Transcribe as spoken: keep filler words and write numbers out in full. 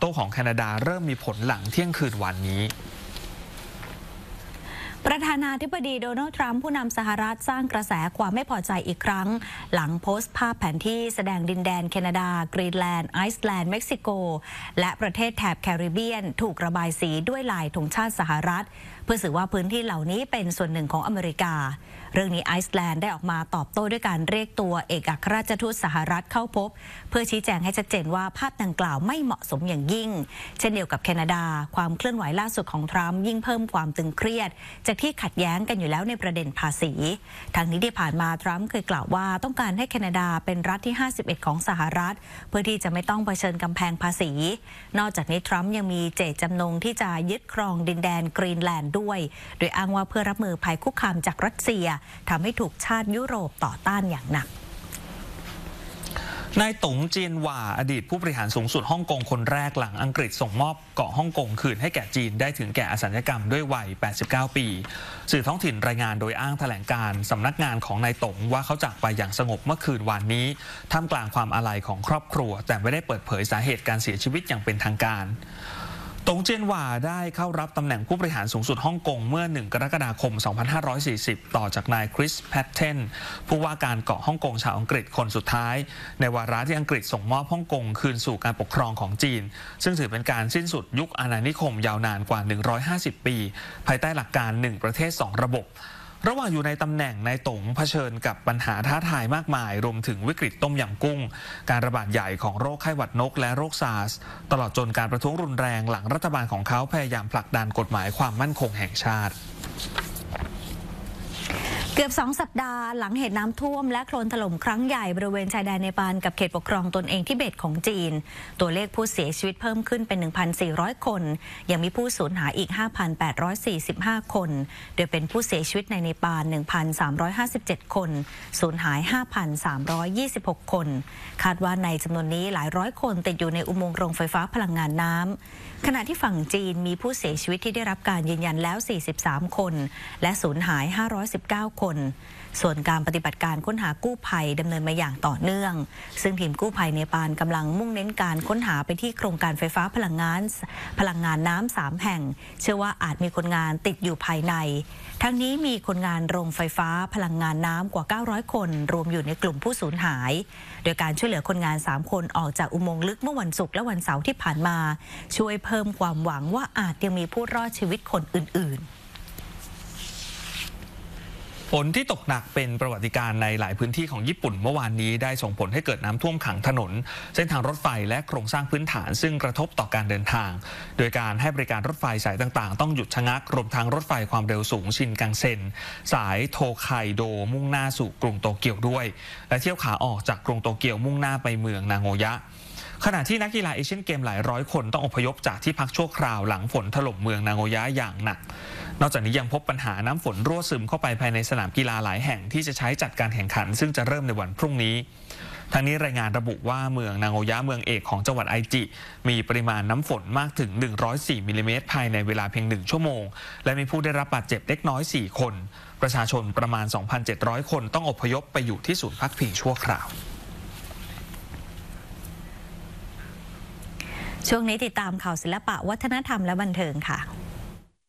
ต้ของแคนาดาเริ่มมีผลหลังเที่ยงคืนวันนี้ประธานาธิบดีโดนัลด์ทรัมป์ผู้นำสหรัฐสร้างกระแสความไม่พอใจอีกครั้งหลังโพสต์ภาพแผนที่แสดงดินแดนแคนาดากรีนแลนด์ไอซ์แลนด์เม็กซิโกและประเทศแถบแคริบเบียนถูกระบายสีด้วยลายธงชาติสหรัฐเพื่อสื่อว่าพื้นที่เหล่านี้เป็นส่วนหนึ่งของอเมริกาเรื่องนี้ไอซ์แลนด์ได้ออกมาตอบโต้ด้วยการเรียกตัวเอกอัครราชทูตสหรัฐเข้าพบเพื่อชี้แจงให้ชัดเจนว่าภาพดังกล่าวไม่เหมาะสมอย่างยิ่งเช่นเดียวกับแคนาดาความเคลื่อนไหวล่าสุดของทรัมป์ยิ่งเพิ่มความตึงเครียดจากที่ขัดแย้งกันอยู่แล้วในประเด็นภาษีทางนี้ที่ผ่านมาทรัมป์เคยกล่าวว่าต้องการให้แคนาดาเป็นรัฐที่ห้าสิบเอ็ดของสหรัฐเพื่อที่จะไม่ต้องเผชิญกำแพงภาษีนอกจากนี้ทรัมป์ยังมีเจตจำนงที่จะยึดครองดินแดนกรีนแลนด์ด้วยโดยอ้างว่าเพื่อรับมือภัยคุกคามจากรัสเซียทำให้ถูกชาติยุโรปต่อต้านอย่างหนักนายตงเจียนหว่าอดีตผู้บริหารสูงสุดฮ่องกงคนแรกหลังอังกฤษส่งมอบเกาะฮ่องกงคืนให้แก่จีนได้ถึงแก่อสัญญกรรมด้วยวัยแปดสิบเก้าปีสื่อท้องถิ่นรายงานโดยอ้างแถลงการสำนักงานของนายตงว่าเขาจากไปอย่างสงบเมื่อคืนวานนี้ท่ามกลางความอาลัยของครอบครัวแต่ไม่ได้เปิดเผยสาเหตุการเสียชีวิตอย่างเป็นทางการตงเจียนหว่าได้เข้ารับตำแหน่งผู้บริหารสูงสุดฮ่องกงเมื่อหนึ่งกรกฎาคมสองพันห้าร้อยสี่สิบต่อจากนายคริสแพตเทนผู้ว่าการเกาะฮ่องกงชาวอังกฤษคนสุดท้ายในวาระที่อังกฤษส่งมอบฮ่องกงคืนสู่การปกครองของจีนซึ่งถือเป็นการสิ้นสุดยุคอาณานิคมยาวนานกว่าหนึ่งร้อยห้าสิบปีภายใต้หลักการหนึ่งประเทศสองระบบระหว่างอยู่ในตำแหน่งนายตงเผชิญกับปัญหาท้าทายมากมายรวมถึงวิกฤตต้มยำกุ้งการระบาดใหญ่ของโรคไข้หวัดนกและโรคซาร์สตลอดจนการประท้วงรุนแรงหลังรัฐบาลของเขาพยายามผลักดันกฎหมายความมั่นคงแห่งชาติเกือบสองสัปดาห์หลังเหตุน้ำท่วมและโคลนถล่มครั้งใหญ่บริเวณชายแดนเนปาลกับเขตปกครองตนเองทิเบตของจีนตัวเลขผู้เสียชีวิตเพิ่มขึ้นเป็น หนึ่งพันสี่ร้อย คนยังมีผู้สูญหายอีก ห้าพันแปดร้อยสี่สิบห้า คนโดยเป็นผู้เสียชีวิตในเนปาล หนึ่งพันสามร้อยห้าสิบเจ็ด คนสูญหาย ห้าพันสามร้อยยี่สิบหก คนคาดว่าในจำนวนนี้หลายร้อยคนติดอยู่ในอุโมงค์โรงไฟฟ้าพลังงานน้ำขณะที่ฝั่งจีนมีผู้เสียชีวิตที่ได้รับการยืนยันแล้วสี่สิบสามคนและสูญหายห้าร้อยสิบเก้าคนส่วนการปฏิบัติการค้นหากู้ภัยดำเนินมาอย่างต่อเนื่องซึ่งทีมกู้ภัยเนปาลกำลังมุ่งเน้นการค้นหาไปที่โครงการไฟฟ้าพลังงานพลังงานน้ำสามแห่งเชื่อว่าอาจมีคนงานติดอยู่ภายในทั้งนี้มีคนงานโรงไฟฟ้าพลังงานน้ำกว่าเก้าร้อยคนรวมอยู่ในกลุ่มผู้สูญหายโดยการช่วยเหลือคนงานสามคนออกจากอุโมงค์ลึกเมื่อวันศุกร์และวันเสาร์ที่ผ่านมาช่วยเพิ่มความหวังว่าอาจยังมีผู้รอดชีวิตคนอื่นๆฝนที่ตกหนักเป็นประวัติการณ์ในหลายพื้นที่ของญี่ปุ่นเมื่อวานนี้ได้ส่งผลให้เกิดน้ำท่วมขังถนนเส้นทางรถไฟและโครงสร้างพื้นฐานซึ่งกระทบต่อการเดินทางโดยการให้บริการรถไฟสายต่างๆต้องหยุดชะงักรวมทั้งรถไฟความเร็วสูงชินคังเซ็นสายโทไคโดมุ่งหน้าสู่กรุงโตเกียวด้วยและเที่ยวขาออกจากกรุงโตเกียวมุ่งหน้าไปเมืองนางโงยะขณะที่นักกีฬาเอเชียนเกมหลายร้อยคนต้องอพยพจากที่พักชั่วคราวหลังฝนถล่มเมืองนางโงยะอย่างหนักนอกจากนี้ยังพบปัญหาน้ำฝนรั่วซึมเข้าไปภายในสนามกีฬาหลายแห่งที่จะใช้จัดการแข่งขันซึ่งจะเริ่มในวันพรุ่งนี้ทั้งนี้รายงานระบุว่าเมืองนางโงยะเมืองเอกของจังหวัดไอจิมีปริมาณน้ำฝนมากถึงหนึ่งร้อยสี่มิลลิเมตรภายในเวลาเพียงหนึ่งชั่วโมงและมีผู้ได้รับบาดเจ็บเล็กน้อยสี่คนประชาชนประมาณ สองพันเจ็ดร้อย คนต้องอพยพไปอยู่ที่ศูนย์พักพิงชั่วคราวช่วงนี้ติดตามข่าวศิลปะวัฒนธรรมและบันเทิงค่ะ